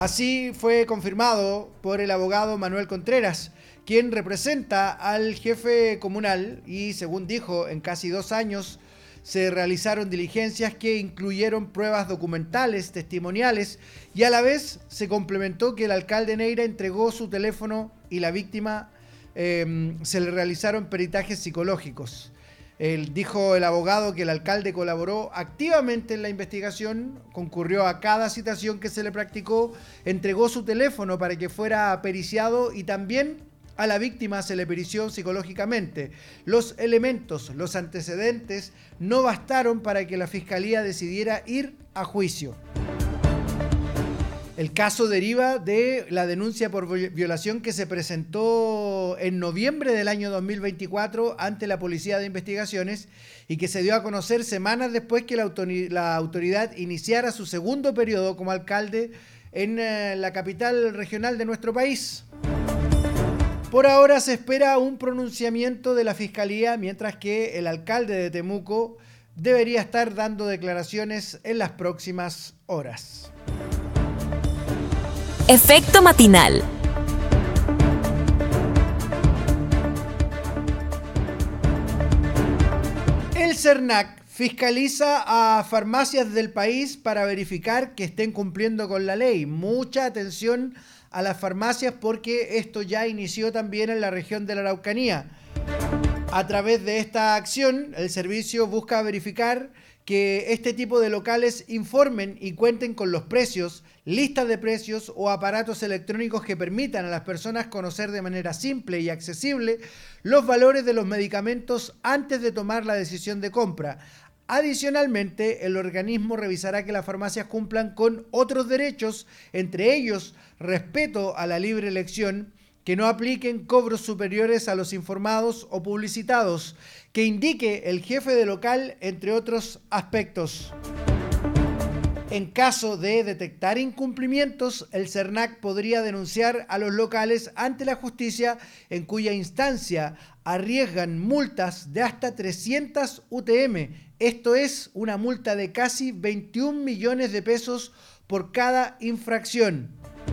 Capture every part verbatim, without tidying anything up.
Así fue confirmado por el abogado Manuel Contreras, quien representa al jefe comunal y, según dijo, en casi dos años se realizaron diligencias que incluyeron pruebas documentales, testimoniales, y a la vez se complementó que el alcalde Neira entregó su teléfono y la víctima eh, se le realizaron peritajes psicológicos. Él, dijo el abogado que el alcalde colaboró activamente en la investigación, concurrió a cada citación que se le practicó, entregó su teléfono para que fuera periciado y también a la víctima se le perició psicológicamente. Los elementos, los antecedentes no bastaron para que la fiscalía decidiera ir a juicio. El caso deriva de la denuncia por violación que se presentó en noviembre del año dos mil veinticuatro ante la Policía de Investigaciones y que se dio a conocer semanas después que la autoridad iniciara su segundo periodo como alcalde en la capital regional de nuestro país. Por ahora se espera un pronunciamiento de la Fiscalía, mientras que el alcalde de Temuco debería estar dando declaraciones en las próximas horas. Efecto matinal. El CERNAC fiscaliza a farmacias del país para verificar que estén cumpliendo con la ley. Mucha atención a las farmacias porque esto ya inició también en la región de la Araucanía. A través de esta acción, el servicio busca verificar que este tipo de locales informen y cuenten con los precios, listas de precios o aparatos electrónicos que permitan a las personas conocer de manera simple y accesible los valores de los medicamentos antes de tomar la decisión de compra. Adicionalmente, el organismo revisará que las farmacias cumplan con otros derechos, entre ellos respeto a la libre elección, que no apliquen cobros superiores a los informados o publicitados, que indique el jefe de local, entre otros aspectos. En caso de detectar incumplimientos, el CERNAC podría denunciar a los locales ante la justicia, en cuya instancia arriesgan multas de hasta trescientas U T M. Esto es una multa de casi veintiún millones de pesos por cada infracción.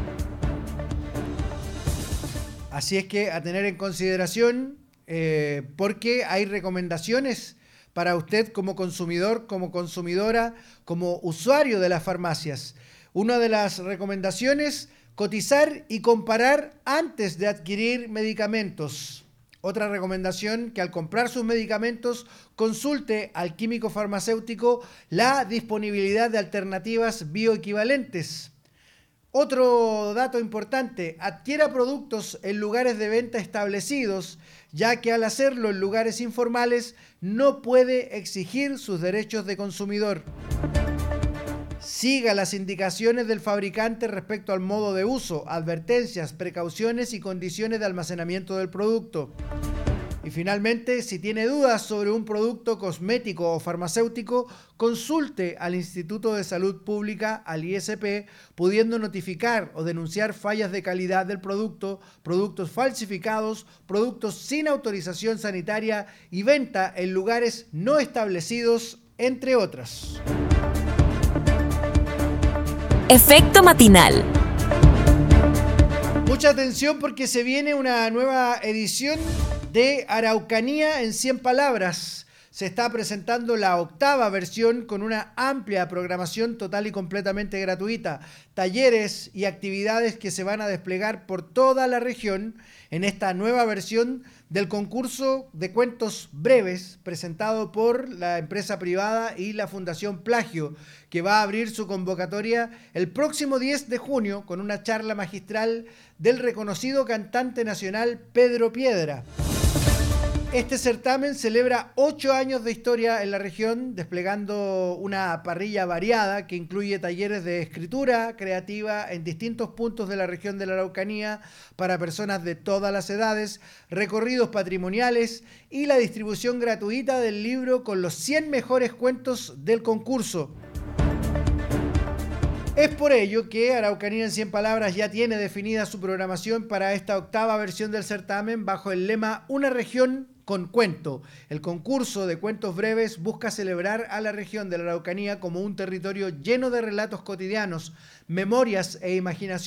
Así es que a tener en consideración, eh, porque hay recomendaciones para usted como consumidor, como consumidora, como usuario de las farmacias. Una de las recomendaciones, cotizar y comparar antes de adquirir medicamentos. Otra recomendación, que al comprar sus medicamentos consulte al químico farmacéutico la disponibilidad de alternativas bioequivalentes. Otro dato importante, adquiera productos en lugares de venta establecidos, ya que al hacerlo en lugares informales no puede exigir sus derechos de consumidor. Siga las indicaciones del fabricante respecto al modo de uso, advertencias, precauciones y condiciones de almacenamiento del producto. Y finalmente, si tiene dudas sobre un producto cosmético o farmacéutico, consulte al Instituto de Salud Pública, al I S P, pudiendo notificar o denunciar fallas de calidad del producto, productos falsificados, productos sin autorización sanitaria y venta en lugares no establecidos, entre otras. Efecto matinal. Mucha atención porque se viene una nueva edición de Araucanía en cien palabras. Se está presentando la octava versión con una amplia programación total y completamente gratuita, talleres y actividades que se van a desplegar por toda la región en esta nueva versión del concurso de cuentos breves presentado por la empresa privada y la Fundación Plagio, que va a abrir su convocatoria el próximo diez de junio con una charla magistral del reconocido cantante nacional Pedro Piedra. Este certamen celebra ocho años de historia en la región, desplegando una parrilla variada que incluye talleres de escritura creativa en distintos puntos de la región de la Araucanía para personas de todas las edades, recorridos patrimoniales y la distribución gratuita del libro con los cien mejores cuentos del concurso. Es por ello que Araucanía en cien palabras ya tiene definida su programación para esta octava versión del certamen bajo el lema Una región con cuento. El concurso de cuentos breves busca celebrar a la región de la Araucanía como un territorio lleno de relatos cotidianos, memorias e imaginación